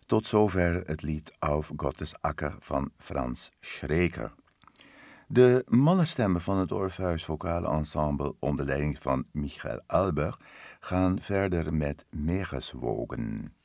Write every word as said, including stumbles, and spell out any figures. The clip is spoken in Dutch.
Tot zover het lied Auf Gottes Acker van Franz Schreker. De mannenstemmen van het Orpheus Vocale Ensemble onder leiding van Michael Alber gaan verder met Meereswogen.